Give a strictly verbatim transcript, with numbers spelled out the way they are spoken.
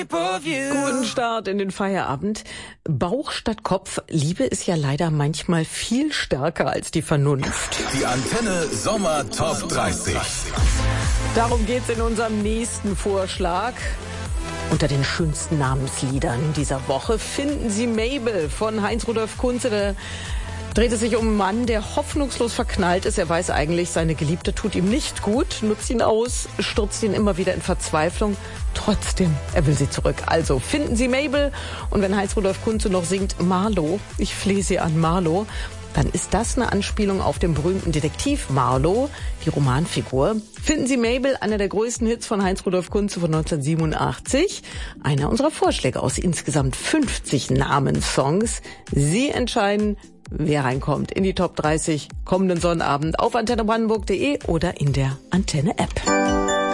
Guten Start in den Feierabend. Bauch statt Kopf. Liebe ist ja leider manchmal viel stärker als die Vernunft. Die Antenne Sommer Top dreißig. Darum geht's in unserem nächsten Vorschlag. Unter den schönsten Namensliedern dieser Woche finden Sie Mabel von Heinz-Rudolf Kunze. Da dreht es sich um einen Mann, der hoffnungslos verknallt ist. Er weiß eigentlich, seine Geliebte tut ihm nicht gut, nutzt ihn aus, stürzt ihn immer wieder in Verzweiflung. Trotzdem, er will sie zurück. Also finden Sie Mabel. Und wenn Heinz-Rudolf Kunze noch singt Marlow, ich flehe Sie an Marlow, dann ist das eine Anspielung auf den berühmten Detektiv Marlow, die Romanfigur. Finden Sie Mabel, einer der größten Hits von Heinz-Rudolf Kunze von neunzehnhundertsiebenundachtzig. Einer unserer Vorschläge aus insgesamt fünfzig Namenssongs. Sie entscheiden, wer reinkommt in die Top dreißig kommenden Sonnabend auf antenne brandenburg punkt de oder in der Antenne-App.